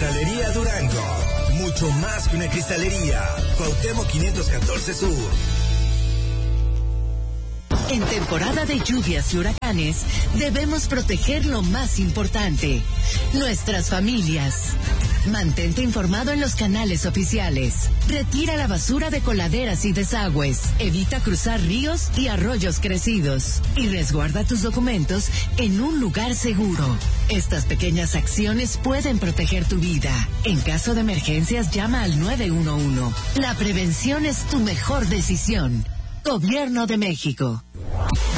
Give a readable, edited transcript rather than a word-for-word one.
Cristalería Durango. Mucho más que una cristalería. Cuauhtémoc 514 Sur. En temporada de lluvias y huracanes, debemos proteger lo más importante, nuestras familias. Mantente informado en los canales oficiales. Retira la basura de coladeras y desagües. Evita cruzar ríos y arroyos crecidos. Y resguarda tus documentos en un lugar seguro. Estas pequeñas acciones pueden proteger tu vida. En caso de emergencias, llama al 911. La prevención es tu mejor decisión. Gobierno de México.